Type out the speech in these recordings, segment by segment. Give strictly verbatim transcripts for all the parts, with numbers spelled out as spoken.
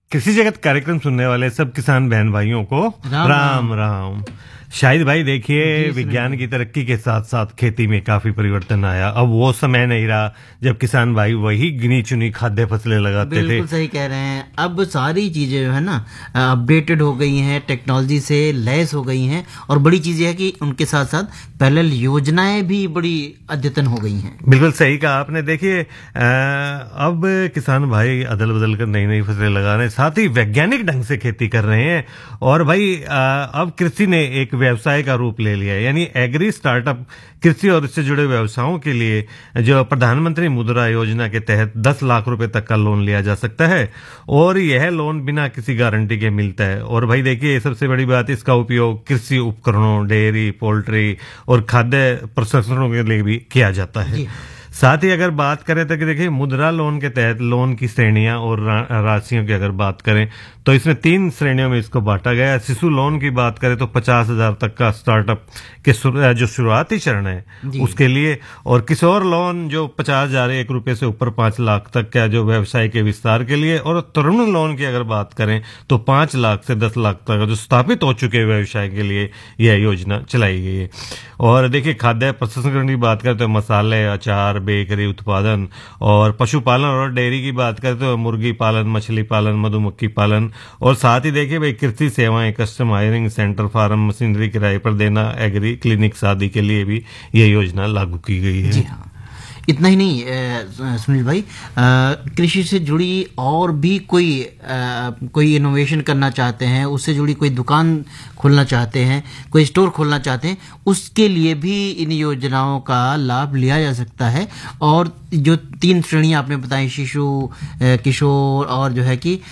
कृषि जगत कार्यक्रम सुनने वाले सब किसान बहन भाइयों को राम राम राम। शाहिद भाई देखिए, जी, विज्ञान की तरक्की के साथ साथ खेती में काफी परिवर्तन आया। अब वो समय नहीं रहा जब किसान भाई वही गिनी चुनी खाद्य फसलें लगाते थे। बिल्कुल सही कह रहे हैं। अब सारी चीजें जो है ना अपडेटेड हो गई हैं, टेक्नोलॉजी से लैस हो गई हैं, और बड़ी चीजें है कि उनके साथ साथ पैरेलल योजनाएं भी बड़ी अद्यतन हो गई हैं। बिल्कुल सही कहा आपने। देखिए अब किसान भाई अदल बदल कर नई नई फसलें लगा रहे हैं, साथ ही वैज्ञानिक ढंग से खेती कर रहे हैं। और भाई आ, अब कृषि ने एक व्यवसाय का रूप ले लिया है, यानी एग्री स्टार्टअप कृषि और इससे जुड़े व्यवसायों के लिए जो प्रधानमंत्री मुद्रा योजना के तहत दस लाख रुपए तक का लोन लिया जा सकता है, और यह लोन बिना किसी गारंटी के मिलता है। और भाई देखिए, सबसे बड़ी बात, इसका उपयोग कृषि उपकरणों, डेयरी, पोल्ट्री और खाद्य प्रसंस्करणों के लिए भी किया जाता है। साथ ही अगर बात करें तो देखिए, मुद्रा लोन के तहत लोन की श्रेणियां और रा, राशियों की अगर बात करें तो इसमें तीन श्रेणियों में इसको बांटा गया है। शिशु लोन की बात करें तो पचास हजार तक का स्टार्टअप के जो शुरुआती चरण है उसके लिए, और किशोर लोन जो पचास हजार एक रुपए से ऊपर पांच लाख तक का जो व्यवसाय के विस्तार के लिए, और तरुण लोन की अगर बात करें तो पांच लाख से दस लाख तक का जो स्थापित हो चुके व्यवसाय के लिए यह योजना चलाई गई है। और देखिए, खाद्य प्रसंस्करण की बात करें तो मसाले, अचार, बेकरी उत्पादन, और पशुपालन और डेयरी की बात करें तो मुर्गी पालन, मछली पालन, मधुमक्खी पालन, और साथ ही देखिए भाई कृषि सेवाएं, custom hiring centre, farm machinery किराए पर देना, एग्री क्लिनिक आदि के लिए भी ये योजना लागू की गई है। जी हाँ, इतना ही नहीं सुनील भाई, कृषि से जुड़ी और भी कोई आ, कोई इनोवेशन करना चाहते हैं, उससे जुड़ी कोई दुकान खोलना चाहते हैं, कोई स्टोर खोलना चाहते हैं, उसके लिए भी इन योजनाओं का लाभ लिया जा सकता है। और जो तीन श्रेणियां आपने बताई, शिशु, किशोर और जो है कि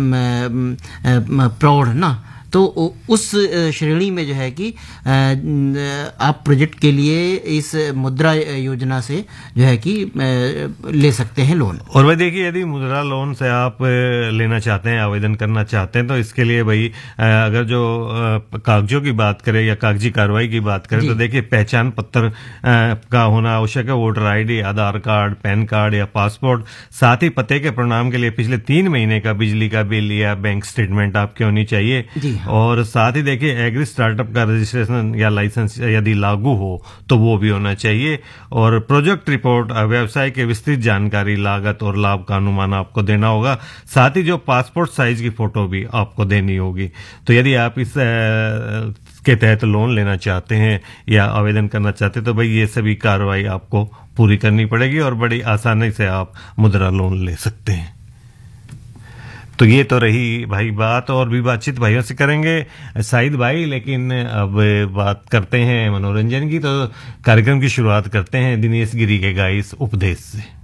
प्रौढ़ ना, तो उस श्रेणी में जो है कि आप प्रोजेक्ट के लिए इस मुद्रा योजना से जो है कि ले सकते हैं लोन। और भाई देखिए, यदि मुद्रा लोन से आप लेना चाहते हैं, आवेदन करना चाहते हैं, तो इसके लिए भाई अगर जो कागजों की बात करें या कागजी कार्रवाई की बात करें तो देखिए, पहचान पत्र का होना आवश्यक है, वोटर आईडी, आधार कार्ड, पैन कार्ड या पासपोर्ट, साथ ही पते के प्रमाण के लिए पिछले तीन महीने का बिजली का बिल या बैंक स्टेटमेंट आपकी होनी चाहिए। और साथ ही देखिए, एग्री स्टार्टअप का रजिस्ट्रेशन या लाइसेंस यदि लागू हो तो वो भी होना चाहिए। और प्रोजेक्ट रिपोर्ट, व्यवसाय के विस्तृत जानकारी, लागत और लाभ का अनुमान आपको देना होगा। साथ ही जो पासपोर्ट साइज की फोटो भी आपको देनी होगी। तो यदि आप इस के तहत लोन लेना चाहते हैं या आवेदन करना चाहते हैं तो भाई ये सभी कार्रवाई आपको पूरी करनी पड़ेगी, और बड़ी आसानी से आप मुद्रा लोन ले सकते हैं। तो ये तो रही भाई बात, और भी बातचीत भाइयों से करेंगे शाहिद भाई, लेकिन अब बात करते हैं मनोरंजन की। तो कार्यक्रम की शुरुआत करते हैं दिनेश गिरी के गाए इस उपदेश से।